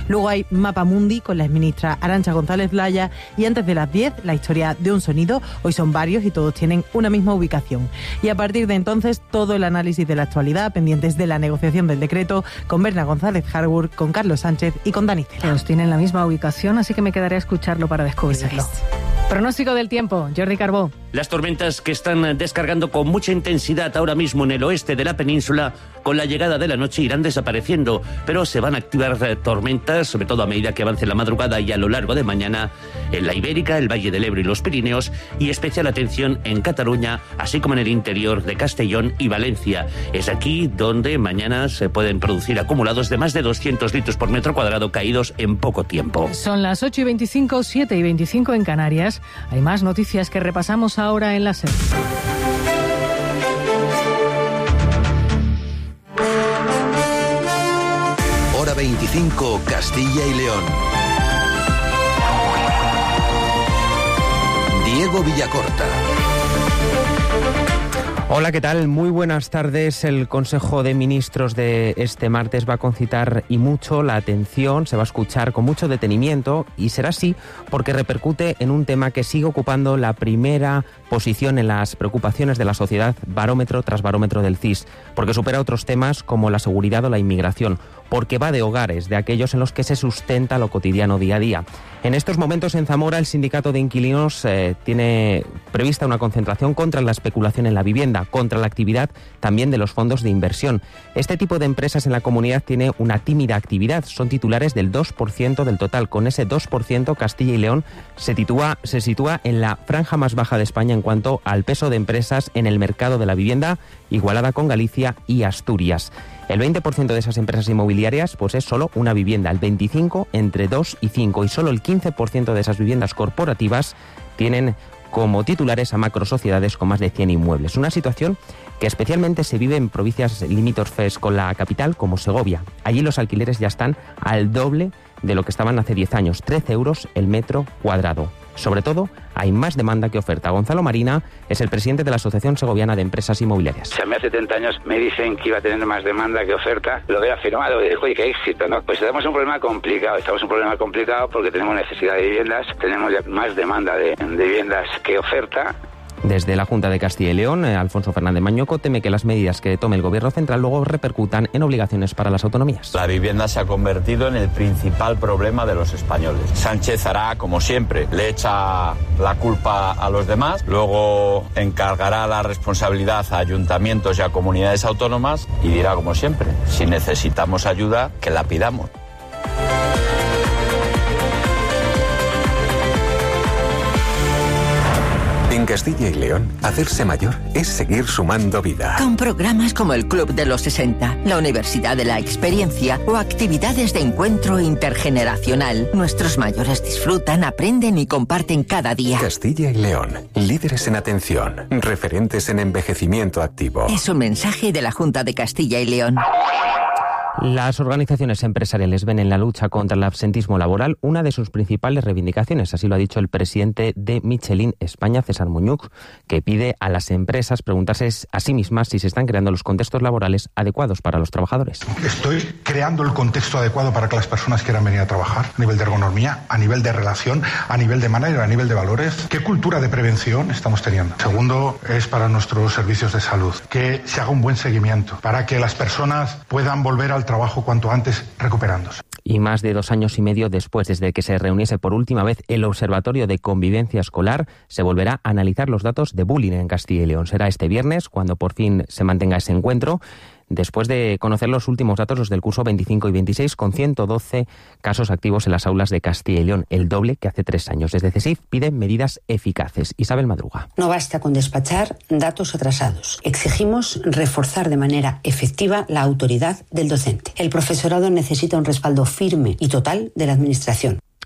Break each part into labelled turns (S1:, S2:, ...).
S1: Luego hay Mapa Mundi con la exministra Arantxa González Blaya y antes de las 10 la historia de un sonido. Hoy son varios y todos tienen una misma ubicación. Y a partir de entonces todo el análisis de la actualidad, pendientes de la negociación del decreto, con Berna González Harburg, con Carlos Sánchez y con Dani Cela.
S2: Todos tienen la misma ubicación, así que me quedaré a escucharlo para descubrirlo. Pronóstico del tiempo, Jordi Carbó.
S3: Las tormentas que están descargando con mucha intensidad ahora mismo en el oeste de la península, con la llegada de la noche irán desapareciendo, pero se van a activar tormentas, sobre todo a medida que avance la madrugada y a lo largo de mañana, en la Ibérica, el Valle del Ebro y los Pirineos, y especial atención en Cataluña, así como en el interior de Castellón y Valencia. Es aquí donde mañana se pueden producir acumulados de más de 200 litros por metro cuadrado caídos en poco tiempo.
S2: Son las 8:25, 7:25 en Canarias. Hay más noticias que repasamos ahora en la SER.
S4: Hora 25, Castilla y León. Diego Villacorta.
S5: Hola, ¿qué tal? Muy buenas tardes. El Consejo de Ministros de este martes va a concitar y mucho la atención, se va a escuchar con mucho detenimiento y será así porque repercute en un tema que sigue ocupando la primera posición en las preocupaciones de la sociedad, barómetro tras barómetro del CIS, porque supera otros temas como la seguridad o la inmigración, porque va de hogares, de aquellos en los que se sustenta lo cotidiano día a día. En estos momentos en Zamora el sindicato de inquilinos tiene prevista una concentración contra la especulación en la vivienda, contra la actividad también de los fondos de inversión. Este tipo de empresas en la comunidad tiene una tímida actividad, son titulares del 2% del total. Con ese 2% Castilla y León se sitúa en la franja más baja de España en cuanto al peso de empresas en el mercado de la vivienda, igualada con Galicia y Asturias. El 20% de esas empresas inmobiliarias pues es solo una vivienda, el 25% entre 2 y 5 y solo el 15% de esas viviendas corporativas tienen como titulares a macrosociedades con más de 100 inmuebles. Una situación que especialmente se vive en provincias limítrofes con la capital como Segovia. Allí los alquileres ya están al doble de lo que estaban hace 10 años, 13 euros el metro cuadrado. Sobre todo, hay más demanda que oferta. Gonzalo Marina es el presidente de la Asociación Segoviana de Empresas Inmobiliarias.
S6: Si a mí hace 70 años me dicen que iba a tener más demanda que oferta, lo hubiera firmado y digo, oye, qué éxito, ¿no? Pues tenemos un problema complicado. Estamos en un problema complicado porque tenemos necesidad de viviendas, tenemos ya más demanda de viviendas que oferta.
S5: Desde la Junta de Castilla y León, Alfonso Fernández Mañueco teme que las medidas que tome el Gobierno central luego repercutan en obligaciones para las autonomías.
S7: La vivienda se ha convertido en el principal problema de los españoles. Sánchez hará, como siempre, le echa la culpa a los demás, luego encargará la responsabilidad a ayuntamientos y a comunidades autónomas y dirá, como siempre, si necesitamos ayuda, que la pidamos.
S4: En Castilla y León, hacerse mayor es seguir sumando vida.
S8: Con programas como el Club de los 60, la Universidad de la Experiencia o actividades de encuentro intergeneracional, nuestros mayores disfrutan, aprenden y comparten cada día.
S4: Castilla y León, líderes en atención, referentes en envejecimiento activo.
S8: Es un mensaje de la Junta de Castilla y León.
S5: Las organizaciones empresariales ven en la lucha contra el absentismo laboral una de sus principales reivindicaciones. Así lo ha dicho el presidente de Michelin España, César Muñuc, que pide a las empresas preguntarse a sí mismas si se están creando los contextos laborales adecuados para los trabajadores.
S9: Estoy creando el contexto adecuado para que las personas quieran venir a trabajar, a nivel de ergonomía, a nivel de relación, a nivel de manager, a nivel de valores. ¿Qué cultura de prevención estamos teniendo? Segundo, es para nuestros servicios de salud, que se haga un buen seguimiento para que las personas puedan volver al trabajo cuanto antes recuperándose.
S5: Y más de 2 años y medio después, desde que se reuniese por última vez el Observatorio de Convivencia Escolar, se volverá a analizar los datos de bullying en Castilla y León. Será este viernes cuando por fin se mantenga ese encuentro, después de conocer los últimos datos, los del curso 25 y 26, con 112 casos activos en las aulas de Castilla y León, el doble que hace 3 años. Desde CESIF piden medidas eficaces. Isabel Madruga.
S10: No basta con despachar datos atrasados. Exigimos reforzar de manera efectiva la autoridad del docente. El profesorado necesita un respaldo firme y total de la Administración.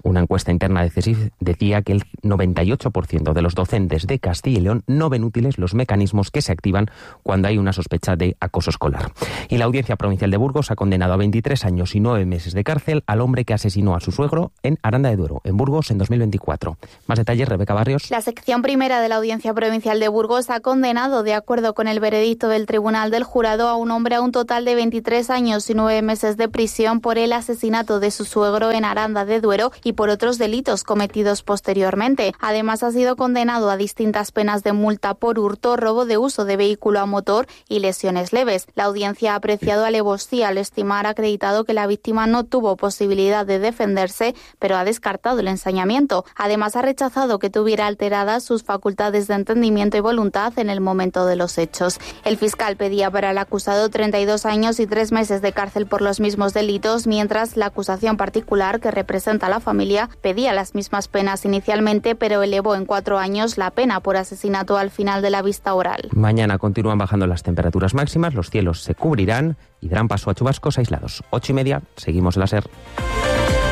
S5: Una encuesta interna de CSIC decía que el 98% de los docentes de Castilla y León no ven útiles los mecanismos que se activan cuando hay una sospecha de acoso escolar. Y la Audiencia Provincial de Burgos ha condenado a 23 años y 9 meses de cárcel al hombre que asesinó a su suegro en Aranda de Duero, en Burgos, en 2024. Más detalles, Rebeca Barrios.
S11: La sección primera de la Audiencia Provincial de Burgos ha condenado, de acuerdo con el veredicto del Tribunal del Jurado, a un hombre a un total de 23 años y 9 meses de prisión por el asesinato de su suegro en Aranda de Duero y por otros delitos cometidos posteriormente. Además, ha sido condenado a distintas penas de multa por hurto, robo de uso de vehículo a motor y lesiones leves. La audiencia ha apreciado alevosía al estimar acreditado que la víctima no tuvo posibilidad de defenderse, pero ha descartado el ensañamiento. Además, ha rechazado que tuviera alteradas sus facultades de entendimiento y voluntad en el momento de los hechos. El fiscal pedía para el acusado 32 años y 3 meses de cárcel por los mismos delitos, mientras la acusación particular, que representa a la familia, pedía las mismas penas inicialmente, pero elevó en 4 años la pena por asesinato al final de la vista oral.
S5: Mañana continúan bajando las temperaturas máximas, los cielos se cubrirán y darán paso a chubascos aislados. 8:30, seguimos en la SER.